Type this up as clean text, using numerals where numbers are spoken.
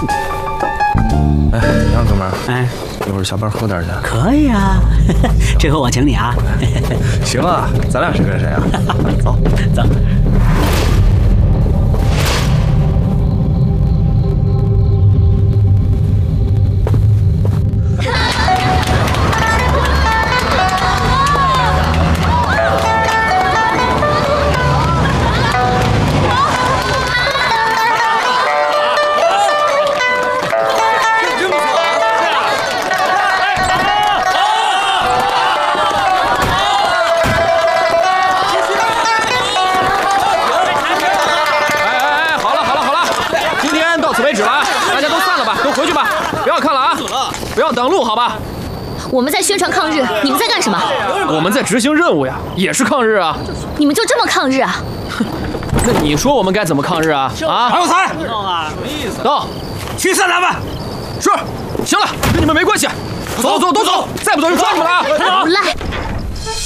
哎，杨哥们儿， 哎， 一会儿下班喝点去。 可以啊，这回我请你啊。 行啊，咱俩谁跟谁啊？走走。 不要挡路，好吧？ 我们在宣传抗日，你们在干什么？ 我们在执行任务呀，也是抗日啊。 你们就这么抗日啊？ 那你说我们该怎么抗日啊？啊？ 还有才， 什么意思？到， 驱散他们。 是，行了，跟你们没关系。走，都走，再不走就抓你们了啊！ 不赖。